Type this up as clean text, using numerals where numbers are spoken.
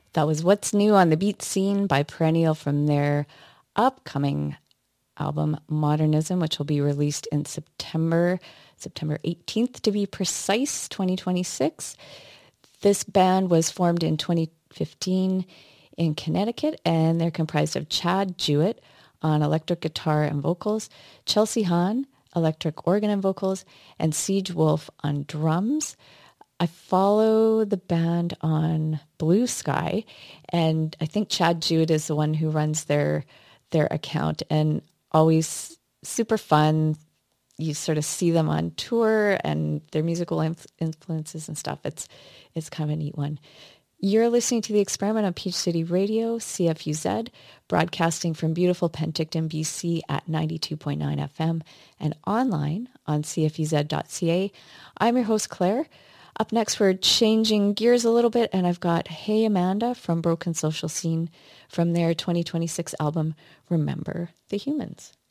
That was What's New on the Beat Scene by Perennial from their upcoming album Modernism, which will be released in September 18th to be precise, 2026. This band was formed in 2015 in Connecticut, and they're comprised of Chad Jewett on electric guitar and vocals, Chelsea Hahn, electric organ and vocals, and Siege Wolf on drums. I follow the band on Blue Sky, and I think Chad Jewett is the one who runs their account, and always super fun. You sort of see them on tour and their musical influences and stuff. It's kind of a neat one. You're listening to The Experiment on Peach City Radio, CFUZ, broadcasting from beautiful Penticton, BC at 92.9 FM and online on cfuz.ca. I'm your host, Claire. Up next, we're changing gears a little bit, and I've got Hey Amanda from Broken Social Scene from their 2026 album, Remember the Humans.